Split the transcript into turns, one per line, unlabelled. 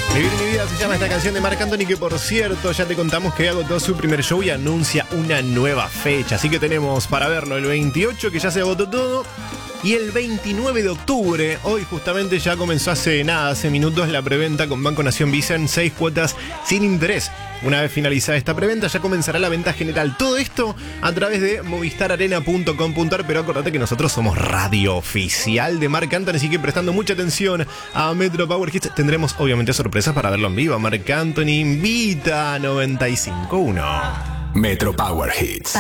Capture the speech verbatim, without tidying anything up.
Vivir mi vida se llama esta canción de Marc Anthony, que por cierto ya te contamos que agotó su primer show y anuncia una nueva fecha. Así que tenemos para verlo el veintiocho, que ya se agotó todo, y el veintinueve de octubre. Hoy justamente ya comenzó hace nada, hace minutos, la preventa con Banco Nación Visa en seis cuotas sin interés. Una vez finalizada esta preventa ya comenzará la venta general. Todo esto a través de movistar arena punto com punto ar, pero acordate que nosotros somos radio oficial de Marc Anthony, así que prestando mucha atención a Metro Power Hits tendremos obviamente sorpresas para verlo en vivo. Marc Anthony invita a noventa y cinco punto uno.
Metro Power Hits.